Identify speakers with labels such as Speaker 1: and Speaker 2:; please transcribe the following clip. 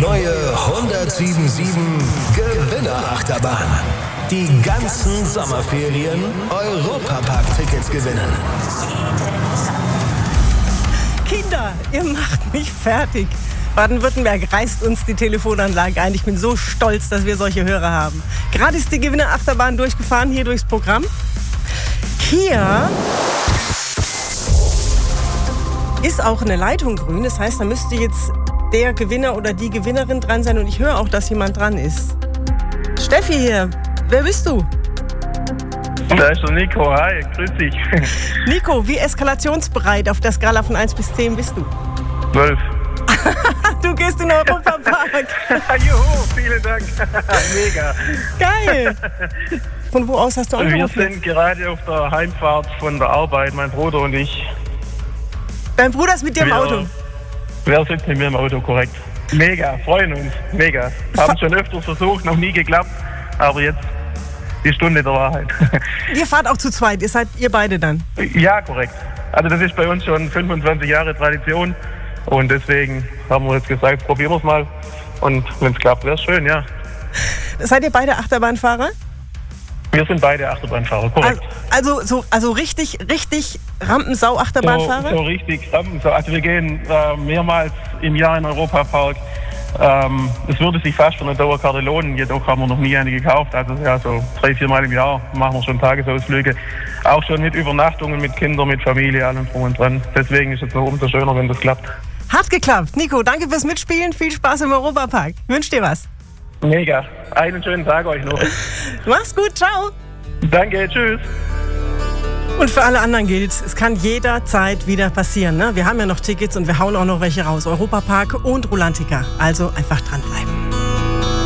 Speaker 1: neue 1077 Gewinnerachterbahn. Die ganzen Sommerferien Europapark-Tickets gewinnen.
Speaker 2: Kinder, ihr macht mich fertig. Baden-Württemberg reißt uns die Telefonanlage ein. Ich bin so stolz, dass wir solche Hörer haben. Gerade ist die Gewinnerachterbahn durchgefahren, hier durchs Programm. Hier ist auch eine Leitung grün. Das heißt, da müsste jetzt der Gewinner oder die Gewinnerin dran sein. Und ich höre auch, dass jemand dran ist. Steffi hier, wer bist du?
Speaker 3: Da ist der Nico, hi, grüß dich.
Speaker 2: Nico, wie eskalationsbereit auf der Skala von 1 bis 10 bist du?
Speaker 3: 12.
Speaker 2: Du gehst in den Europapark.
Speaker 3: Juhu, vielen Dank. Mega.
Speaker 2: Geil. Von wo aus hast du angerufen?
Speaker 3: Wir sind gerade auf der Heimfahrt von der Arbeit, mein Bruder und ich.
Speaker 2: Dein Bruder ist mit dir im Auto?
Speaker 3: Wer sitzt mit mir im Auto, korrekt. Mega, freuen uns, mega. Haben schon öfters versucht, noch nie geklappt, aber jetzt die Stunde der Wahrheit.
Speaker 2: Ihr fahrt auch zu zweit, ihr beide dann?
Speaker 3: Ja, korrekt. Also das ist bei uns schon 25 Jahre Tradition und deswegen haben wir jetzt gesagt, probieren wir es mal und wenn es klappt, wäre es schön, ja.
Speaker 2: Seid ihr beide Achterbahnfahrer?
Speaker 3: Wir sind beide Achterbahnfahrer, korrekt.
Speaker 2: Also richtig Rampensau-Achterbahnfahrer?
Speaker 3: So richtig Rampensau. Also wir gehen mehrmals im Jahr in den Europapark. Es würde sich fast für eine Dauerkarte lohnen, jedoch haben wir noch nie eine gekauft. Also ja, so 3-4 Mal im Jahr machen wir schon Tagesausflüge. Auch schon mit Übernachtungen, mit Kindern, mit Familie, allem drum und dran. Deswegen ist es noch umso schöner, wenn das klappt.
Speaker 2: Hat geklappt. Nico, danke fürs Mitspielen. Viel Spaß im Europapark. Wünsch dir was.
Speaker 3: Mega. Einen schönen Tag euch noch.
Speaker 2: Mach's gut. Ciao.
Speaker 3: Danke. Tschüss.
Speaker 2: Und für alle anderen gilt, es kann jederzeit wieder passieren. Ne? Wir haben ja noch Tickets und wir hauen auch noch welche raus. Europapark und Rulantica. Also einfach dranbleiben.